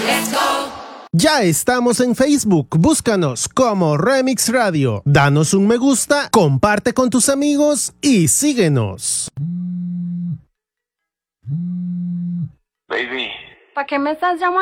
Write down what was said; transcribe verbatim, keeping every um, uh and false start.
Ya estamos en Facebook, búscanos como Remix Radio. Danos un me gusta, comparte con tus amigos y síguenos. Baby. ¿Para qué me estás llamando?